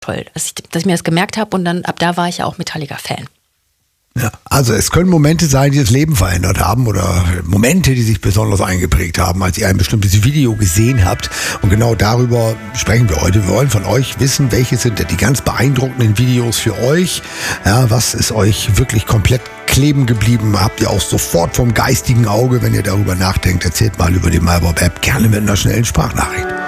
toll, dass ich mir das gemerkt habe und dann ab da war ich ja auch Metallica-Fan. Ja, also es können Momente sein, die das Leben verändert haben oder Momente, die sich besonders eingeprägt haben, als ihr ein bestimmtes Video gesehen habt. Und genau darüber sprechen wir heute. Wir wollen von euch wissen, welche sind denn die ganz beeindruckenden Videos für euch? Ja, was ist euch wirklich komplett kleben geblieben? Habt ihr auch sofort vom geistigen Auge, wenn ihr darüber nachdenkt? Erzählt mal über die MyBob-App, gerne mit einer schnellen Sprachnachricht.